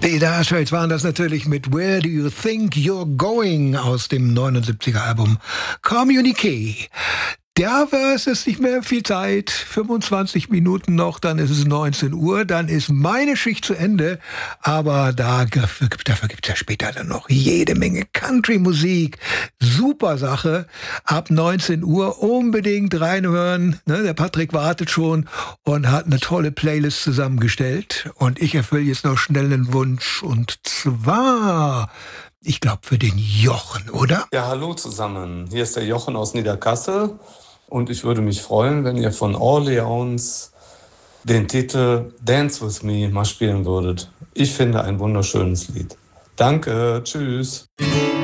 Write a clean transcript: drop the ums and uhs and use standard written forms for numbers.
Die Dire Straits waren das natürlich mit Where Do You Think You're Going aus dem 79er Album Communique. Ja, es ist nicht mehr viel Zeit, 25 Minuten noch, dann ist es 19 Uhr, dann ist meine Schicht zu Ende, aber dafür gibt es ja später dann noch jede Menge Country-Musik, super Sache, ab 19 Uhr unbedingt reinhören, ne, der Patrick wartet schon und hat eine tolle Playlist zusammengestellt und ich erfülle jetzt noch schnell einen Wunsch und zwar, ich glaube für den Jochen, oder? Ja, hallo zusammen, hier ist der Jochen aus Niederkassel. Und ich würde mich freuen, wenn ihr von Orleans den Titel Dance With Me mal spielen würdet. Ich finde ein wunderschönes Lied. Danke, tschüss.